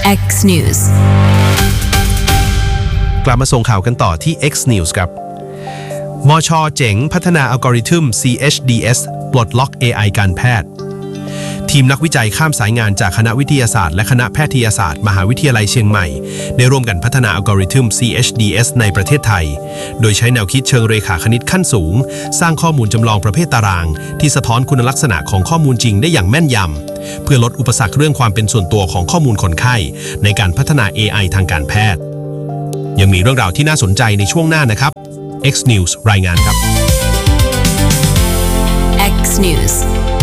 X News กลับมาส่งข่าวกันต่อที่ X News ครับมช.เจ๋งพัฒนาอัลกอริทึม CHDS ปลดล็อก AI การแพทย์ทีมนักวิจัยข้ามสายงานจากคณะวิทยาศาสตร์และคณะแพทยศาสตร์มหาวิทยาลัยเชียงใหม่ได้ร่วมกันพัฒนาอัลกอริทึม CHDS ในประเทศไทยโดยใช้แนวคิดเชิงเรขาคณิตขั้นสูงสร้างข้อมูลจำลองประเภทตารางที่สะท้อนคุณลักษณะของข้อมูลจริงได้อย่างแม่นยำเพื่อลดอุปสรรคเรื่องความเป็นส่วนตัวของข้อมูลคนไข้ในการพัฒนา AI ทางการแพทย์ยังมีเรื่องราวที่น่าสนใจในช่วงหน้านะครับX News รายงานครับ X News